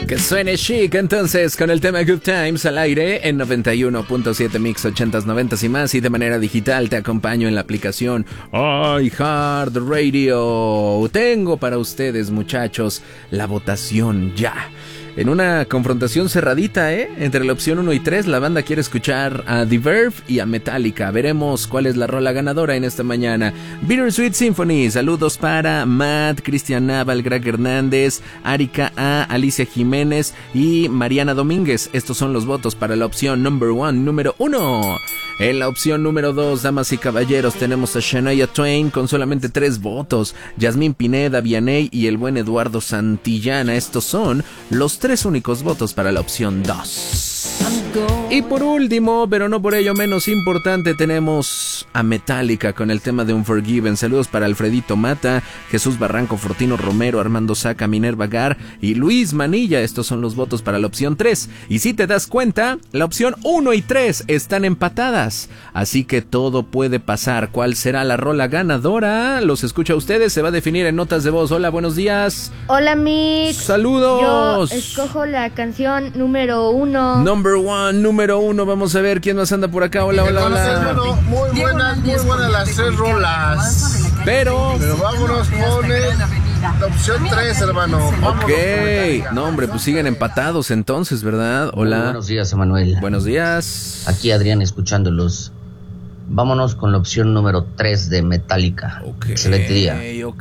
Que suene chic entonces con el tema Good Times al aire en 91.7 Mix 80s, 90s y más, y de manera digital te acompaño en la aplicación iHeart Radio. Tengo para ustedes, muchachos, la votación ya. En una confrontación cerradita, entre la opción 1 y 3, la banda quiere escuchar a The Verve y a Metallica. Veremos cuál es la rola ganadora en esta mañana. Bittersweet Symphony, saludos para Matt, Cristian Naval, Greg Hernández, Arika A, Alicia Jiménez y Mariana Domínguez. Estos son los votos para la opción número 1. En la opción número 2, damas y caballeros, tenemos a Shania Twain con solamente 3 votos. Yasmín Pineda, Vianey y el buen Eduardo Santillana. Estos son los 3 únicos votos para la opción 2. Y por último, pero no por ello menos importante, tenemos a Metallica con el tema de Unforgiven. Saludos para Alfredito Mata, Jesús Barranco, Fortino Romero, Armando Saca, Minerva Gar y Luis Manilla. Estos son los votos para la opción 3. Y si te das cuenta, la opción 1 y 3 están empatadas. Así que todo puede pasar. ¿Cuál será la rola ganadora? Los escucha a ustedes, se va a definir en notas de voz. Hola, buenos días. Hola, Mix. Saludos. Yo escojo la canción número 1. Número 1. Vamos a ver quién más anda por acá. Hola. Muy buenas las 3 rolas. Pero vámonos con la opción 3, hermano. Ok. No, hombre, pues siguen empatados entonces, ¿verdad? Hola. Buenos días, Emanuel. Buenos días. Aquí Adrián escuchándolos. Vámonos con la opción número 3 de Metallica. Okay, excelente día. Ok.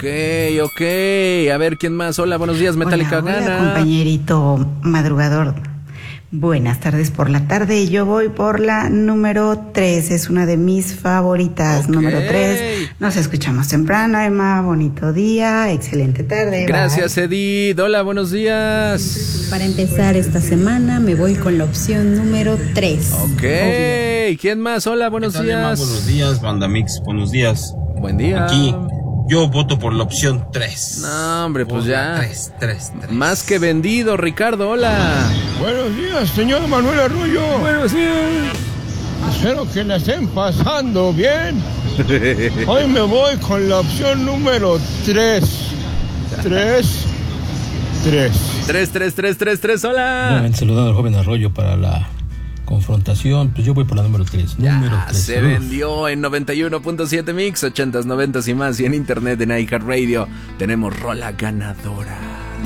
A ver, ¿quién más? Hola, buenos días, Metallica hola, gana. Compañerito madrugador. Buenas tardes por la tarde. Yo voy por la número 3. Es una de mis favoritas. Okay. Número 3. Nos escuchamos temprano, Emma. Bonito día. Excelente tarde. Gracias, bye. Edith. Hola, buenos días. Para empezar esta semana me voy con la opción número 3. Ok. ¿Quién más? Hola, buenos días. Emma? Buenos días, Banda Mix. Buenos días. Buen día. Aquí yo voto por la opción 3. No, hombre, pues ya. 3. Más que vendido, Ricardo. Hola. Buenos días, señor Manuel Arroyo. Buenos días. Espero que la estén pasando bien. Hoy me voy con la opción número 3. 3. Hola. Nuevamente saludando al joven Arroyo para la confrontación. Pues yo voy por la número 3. Ya, se vendió en 91.7 Mix, 80s, 90s y más. Y en internet en iHeart Radio tenemos rola ganadora.